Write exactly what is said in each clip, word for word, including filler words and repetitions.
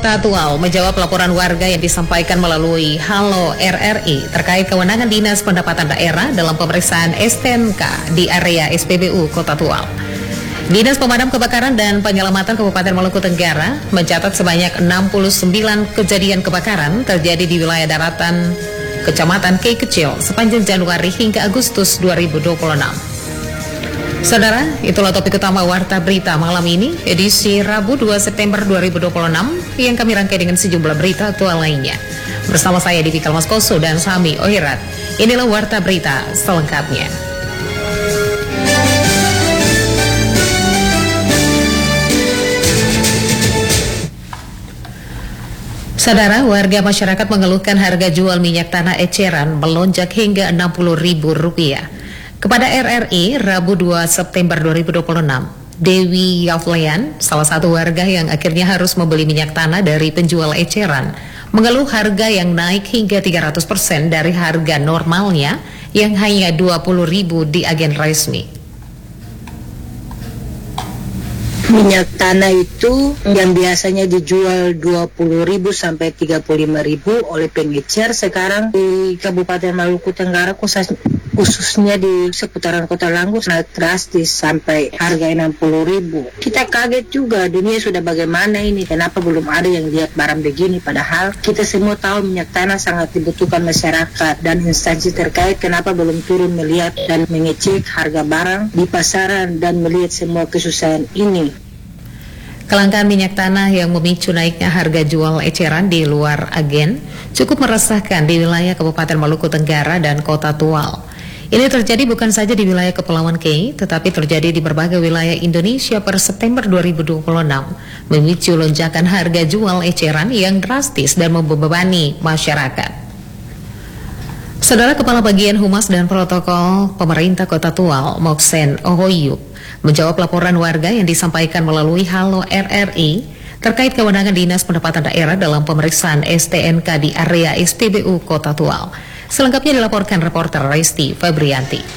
Kota Tual menjawab laporan warga yang disampaikan melalui Halo R R I terkait kewenangan Dinas Pendapatan Daerah dalam pemeriksaan S T N K di area S P B U Kota Tual. Dinas Pemadam Kebakaran dan Penyelamatan Kabupaten Maluku Tenggara mencatat sebanyak enam puluh sembilan kejadian kebakaran terjadi di wilayah daratan Kecamatan Kei Kecil sepanjang Januari hingga Agustus dua ribu dua puluh enam. Saudara, itulah topik utama Warta Berita malam ini, edisi Rabu dua September dua ribu dua puluh enam, yang kami rangkai dengan sejumlah berita aktual lainnya. Bersama saya Divi Kalmaskoso dan Sami Ohirat. Inilah Warta Berita selengkapnya. Saudara, warga masyarakat mengeluhkan harga jual minyak tanah eceran melonjak hingga enam puluh ribu rupiah. Kepada R R I, Rabu dua September dua ribu dua puluh enam, Dewi Yaflean, salah satu warga yang akhirnya harus membeli minyak tanah dari penjual eceran, mengeluh harga yang naik hingga tiga ratus persen dari harga normalnya yang hanya dua puluh ribu di agen resmi. Minyak tanah itu yang biasanya dijual dua puluh ribu sampai tiga puluh lima ribu oleh pengecer, sekarang di Kabupaten Maluku Tenggara khususnya di seputaran Kota Langgur naik drastis sampai harga enam puluh ribu. Kita kaget juga, dunia sudah bagaimana ini, kenapa belum ada yang lihat barang begini, padahal kita semua tahu minyak tanah sangat dibutuhkan masyarakat dan instansi terkait, kenapa belum turun melihat dan mengecek harga barang di pasaran dan melihat semua kesusahan ini. Kelangkaan minyak tanah yang memicu naiknya harga jual eceran di luar agen cukup meresahkan di wilayah Kabupaten Maluku Tenggara dan Kota Tual. Ini terjadi bukan saja di wilayah Kepulauan Kei, tetapi terjadi di berbagai wilayah Indonesia per September dua ribu dua puluh enam, memicu lonjakan harga jual eceran yang drastis dan membebani masyarakat. Saudara Kepala Bagian Humas dan Protokol Pemerintah Kota Tual, Moksen Ohoyup, menjawab laporan warga yang disampaikan melalui Halo R R I terkait kewenangan Dinas Pendapatan Daerah dalam pemeriksaan S T N K di area S P B U Kota Tual. Selengkapnya dilaporkan reporter Resti Febrianti.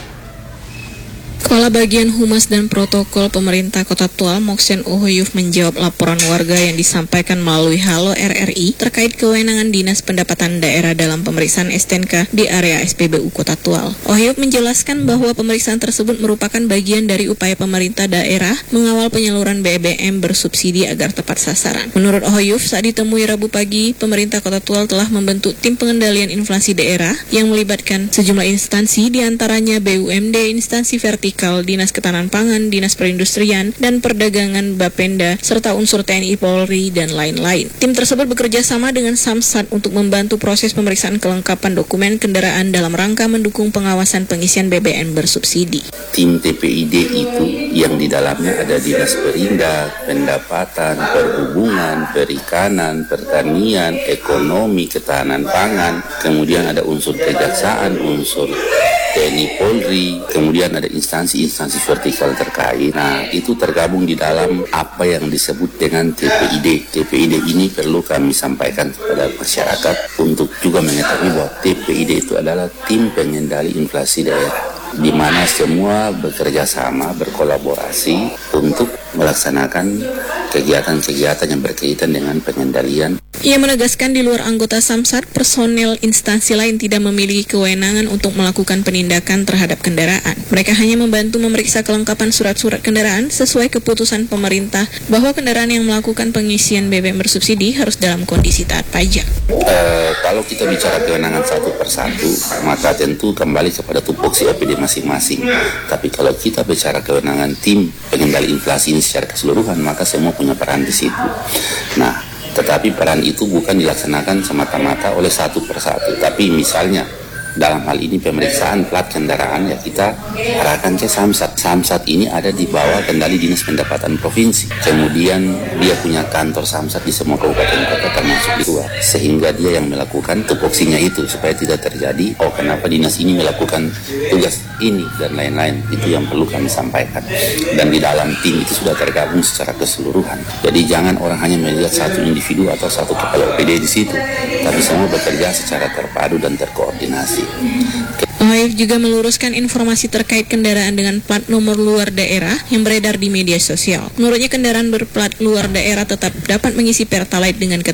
Kepala Bagian Humas dan Protokol Pemerintah Kota Tual, Moksen Ohoyuf, menjawab laporan warga yang disampaikan melalui Halo R R I terkait kewenangan Dinas Pendapatan Daerah dalam pemeriksaan S T N K di area S P B U Kota Tual. Ohoyuf menjelaskan bahwa pemeriksaan tersebut merupakan bagian dari upaya pemerintah daerah mengawal penyaluran B B M bersubsidi agar tepat sasaran. Menurut Ohoyuf, saat ditemui Rabu pagi, pemerintah Kota Tual telah membentuk tim pengendalian inflasi daerah yang melibatkan sejumlah instansi, diantaranya B U M D, instansi vertikal, Dinas Ketahanan Pangan, Dinas Perindustrian dan Perdagangan Bapenda, serta unsur T N I Polri dan lain-lain. Tim tersebut bekerja sama dengan Samsat untuk membantu proses pemeriksaan kelengkapan dokumen kendaraan dalam rangka mendukung pengawasan pengisian B B M bersubsidi. Tim T P I D itu yang di dalamnya ada Dinas Perindak, Pendapatan, Perhubungan, Perikanan, Pertanian, Ekonomi, Ketahanan Pangan, kemudian ada unsur kejaksaan, unsur T N I Polri, kemudian ada instansi-instansi vertikal terkait. Nah, itu tergabung di dalam apa yang disebut dengan T P I D. T P I D ini perlu kami sampaikan kepada masyarakat untuk juga mengetahui bahwa T P I D itu adalah tim pengendali inflasi daerah, di mana semua bekerja sama, berkolaborasi untuk melaksanakan kegiatan-kegiatan yang berkaitan dengan pengendalian. Ia menegaskan di luar anggota Samsat, personel instansi lain tidak memiliki kewenangan untuk melakukan penindakan terhadap kendaraan. Mereka hanya membantu memeriksa kelengkapan surat-surat kendaraan sesuai keputusan pemerintah bahwa kendaraan yang melakukan pengisian B B M bersubsidi harus dalam kondisi taat pajak. Uh, kalau kita bicara kewenangan satu persatu, maka tentu kembali kepada tupoksi A P D masing-masing. Tapi kalau kita bicara kewenangan tim pengendali inflasi ini secara keseluruhan, maka semua punya peran di situ. Nah, tetapi peran itu bukan dilaksanakan semata-mata oleh satu persatu. Tapi misalnya dalam hal ini pemeriksaan plat kendaraan, ya kita arahkan ke Samsat. Samsat ini ada di bawah kendali Dinas Pendapatan Provinsi. Kemudian dia punya kantor Samsat di semua kabupaten kota termasuk di luar, sehingga dia yang melakukan tupoksinya itu supaya tidak terjadi, oh kenapa dinas ini melakukan tugas ini dan lain-lain. Itu yang perlu kami sampaikan. Dan di dalam tim itu sudah tergabung secara keseluruhan. Jadi jangan orang hanya melihat satu individu atau satu kepala O P D di situ, tapi semua bekerja secara terpadu dan terkoordinasi. Ohoyuf juga meluruskan informasi terkait kendaraan dengan plat nomor luar daerah yang beredar di media sosial. Menurutnya, kendaraan berplat luar daerah tetap dapat mengisi Pertalite dengan